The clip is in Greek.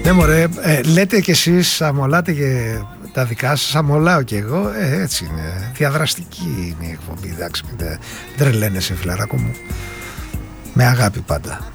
Ναι μωρέ, λέτε κι εσείς, αμολάτε και τα δικά σας, αμολάω κι εγώ, έτσι είναι, διαδραστική είναι η εκπομπή, εντάξει, μην τρελαίνεσαι φιλαράκο μου, με αγάπη πάντα.